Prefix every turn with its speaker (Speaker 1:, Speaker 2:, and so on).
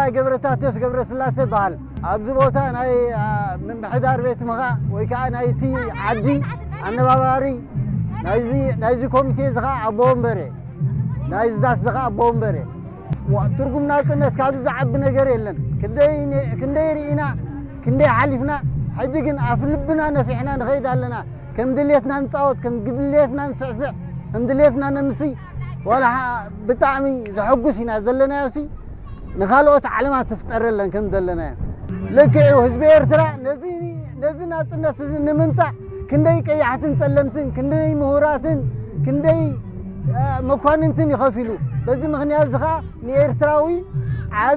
Speaker 1: جبرتاتيوس جبر سلاسة بال أبزبوتا ناي من بحدار بيت مغا ويكا نايتي عدي أنا باباري نايزي كوميتي زغا أبوهم بري نايز داس زغا أبوهم بري وترقم ناس الناس كادو زعب نجري لنا كندي رينا كندي حلفنا حدقن أفلبنا نفحنا نغيد لنا كم دليتنا نصوت كم دليتنا نسعسع كم دليتنا نمسي ولا بطعمي زحقسنا زلنا ياسي نخالوت علامات تفتر لنا كم دلنا لكعو حزب إرترا نزي ناس الناس نمنطع كندي كيحتن سلمتن كندي مهوراتن كندي مكاننتن يخفلو بزي مغنيات زغا ني إرتراوي